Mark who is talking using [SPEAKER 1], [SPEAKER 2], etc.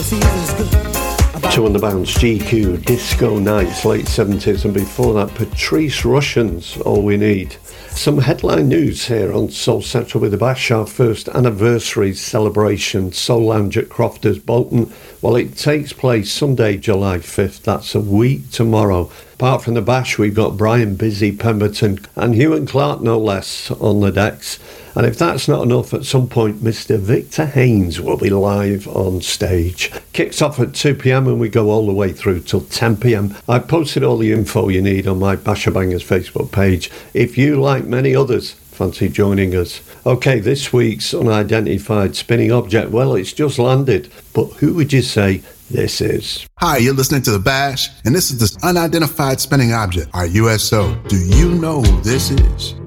[SPEAKER 1] Two on the bounce, GQ, Disco Nights, late 70s, and before that, Patrice Russians, All We Need. Some headline news here on Soul Central with the Bash, our first anniversary celebration, Soul Lounge at Crofters, Bolton. Well, it takes place Sunday, July 5th, that's a week tomorrow. Apart from the Bash, we've got Brian Busy Pemberton and Hugh and Clark, no less, on the decks. And if that's not enough, at some point, Mr. Victor Haynes will be live on stage. Kicks off at 2 p.m. and we go all the way through till 10 p.m. I've posted all the info you need on my Bashabangers Facebook page. If you, like many others, fancy joining us. Okay, this week's unidentified spinning object, well, it's just landed. But who would you say this is?
[SPEAKER 2] Hi, you're listening to The Bash, and this is the unidentified spinning object, our USO. Do you know who this is?